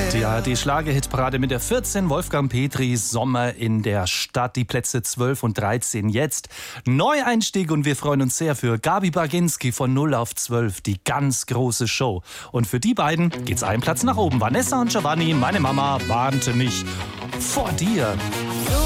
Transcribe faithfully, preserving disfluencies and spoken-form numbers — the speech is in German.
Ja, die Schlager-Hitparade mit der vierzehn, Wolfgang Petri, Sommer in der Stadt. Die Plätze zwölf und dreizehn jetzt. Neueinstieg und wir freuen uns sehr für Gabi Baginski von null auf zwölf, die ganz große Show. Und für die beiden geht's einen Platz nach oben. Vanessa und Giovanni, meine Mama warnte mich vor dir.